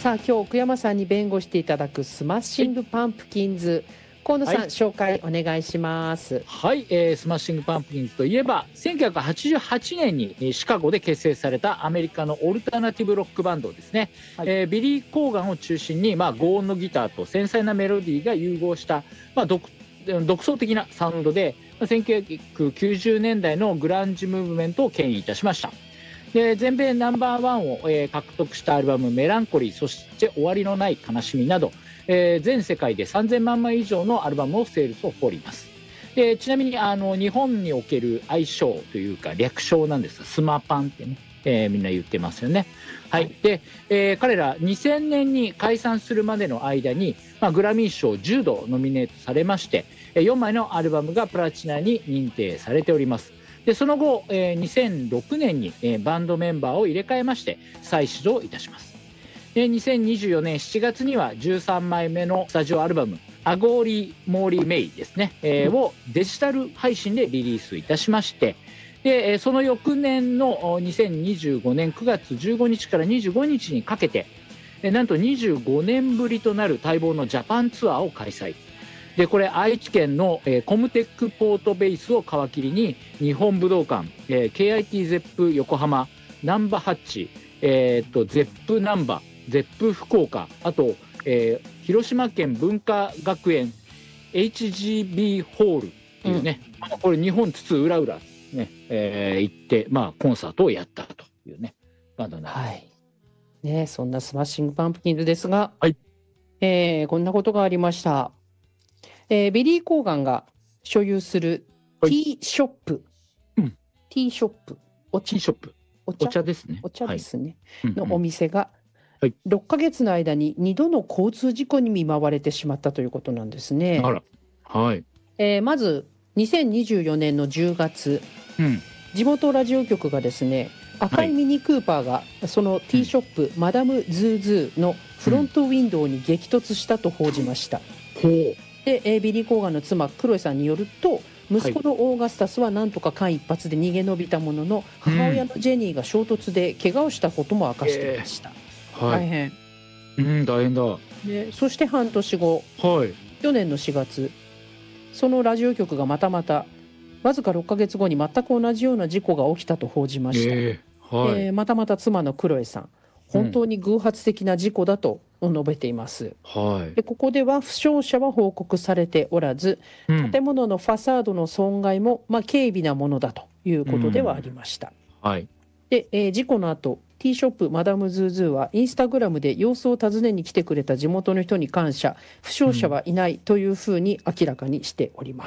さあ今日奥山さんに弁護していただくスマッシングパンプキンズ、河野さん、 はい、 紹介お願いします。 はい、スマッシングパンプキンズといえば1988年にシカゴで結成されたアメリカのオルタナティブロックバンドですね、 はい、 ビリー・コーガンを中心に、高音のギターと繊細なメロディーが融合した、独創的なサウンドで1990年代のグランジムーブメントを牽引いたしました。で全米ナンバーワンを、獲得したアルバム「メランコリー」そして「終わりのない悲しみ」など、全世界で3000万枚以上のアルバムをセールスを誇ります。でちなみに日本における愛称というか略称なんですがスマパンってね、みんな言ってますよね。はい、で、彼ら2000年に解散するまでの間に、グラミー賞10度ノミネートされまして4枚のアルバムがプラチナに認定されております。でその後、2006年に、バンドメンバーを入れ替えまして再始動いたします。で2024年7月には13枚目のスタジオアルバム「アゴーリー・モーリー・メイ」ですね、をデジタル配信でリリースいたしまして、でその翌年の2025年9月15日から25日にかけてなんと25年ぶりとなる待望のジャパンツアーを開催。でこれ愛知県の、コムテックポートベースを皮切りに日本武道館、KIT ゼップ横浜、ナンバハッチ、ゼップナンバゼップ福岡、あと、広島県文化学園 HGB ホールっていうね、これ日本津々浦々ね、行って、コンサートをやったというねバンドになります。 はいね、そんなスマッシングパンプキンズですが、 はい、 こんなことがありました。ビリー・コーガンが所有するティーショップ、ティーショップ、 ティーショップ、お茶ですね。 お茶ですね、 はい、 のお店がはい 6ヶ月の間に2度の交通事故に見舞われてしまったということなんですね。 あら、はい、 まず2024年の10月、地元ラジオ局がですね、赤いミニクーパーがそのティーショップ、マダムズーズーのフロントウィンドウに激突したと報じました。で、ビリー・コーガンの妻クロエさんによると、息子のオーガスタスはなんとか間一髪で逃げ延びたものの、母親のジェニーが衝突で怪我をしたことも明かしていました。大変、 大変だ。 でそして半年後、去年の4月、そのラジオ局がまたわずか6ヶ月後に全く同じような事故が起きたと報じました。またまた妻のクロエさん、本当に偶発的な事故だと述べています。でここでは負傷者は報告されておらず、建物のファサードの損害も軽微なものだということではありました。で、事故の後、ティーショップマダムズーズーはインスタグラムで様子を尋ねに来てくれた地元の人に感謝、負傷者はいないというふうに明らかにしております。